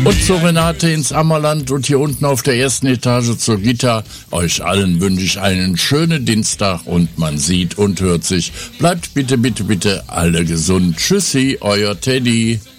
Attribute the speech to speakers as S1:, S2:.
S1: Und zur Renate ins Ammerland und hier unten auf der ersten Etage zur Gita. Euch allen wünsche ich einen schönen Dienstag und man sieht und hört sich. Bleibt bitte, bitte, bitte alle gesund. Tschüssi, euer Teddy.